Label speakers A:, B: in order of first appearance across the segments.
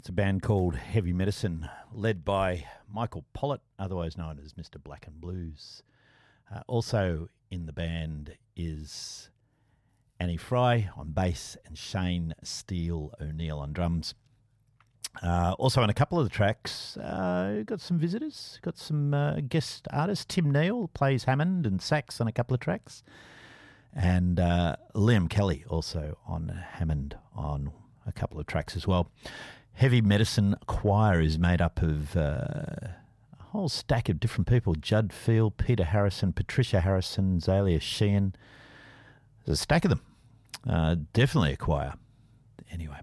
A: That's a band called Heavy Medicine, led by Michael Pollitt, otherwise known as Mr. Black and Blues. Also in the band is Annie Fry on bass and Shane Steele O'Neill on drums. Also on a couple of the tracks, got some visitors, got some guest artists. Tim Neal plays Hammond and sax on a couple of tracks. And Liam Kelly also on Hammond on a couple of tracks as well. Heavy Medicine Choir is made up of a whole stack of different people. Judd Field, Peter Harrison, Patricia Harrison, Zalia Sheehan. There's a stack of them. Definitely a choir. Anyway,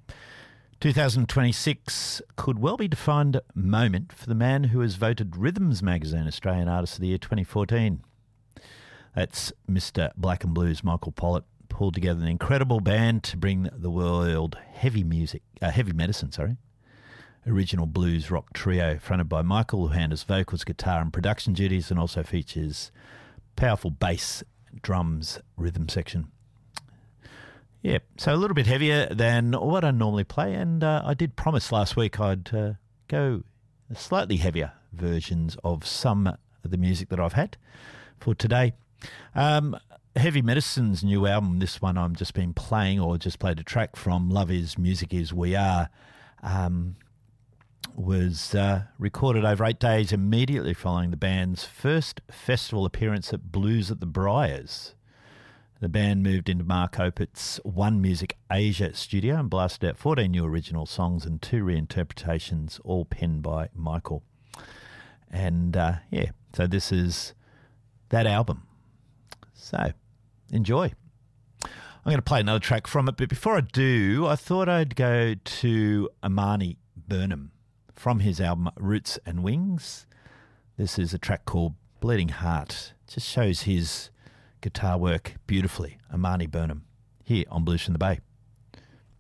A: 2026 could well be a defined moment for the man who was voted Rhythms Magazine Australian Artist of the Year 2014. That's Mr. Black and Blues, Michael Pollitt. Pulled together an incredible band to bring the world heavy medicine, original blues rock trio fronted by Michael, who handles vocals, guitar and production duties, and also features powerful bass, drums, rhythm section. Yeah, so a little bit heavier than what I normally play, and I did promise last week I'd go slightly heavier versions of some of the music that I've had for today. Heavy Medicine's new album, this one I've just been playing or just played a track from, Love Is, Music Is, We Are, was recorded over 8 days immediately following the band's first festival appearance at Blues at the Briars. The band moved into Mark Opit's One Music Asia studio and blasted out 14 new original songs and 2 reinterpretations, all penned by Michael. And so this is that album. So, enjoy. I'm going to play another track from it, but before I do, I thought I'd go to Amani Burnham from his album Roots and Wings. This is a track called Bleeding Heart. It just shows his guitar work beautifully. Amani Burnham, here on Blues from the Bay.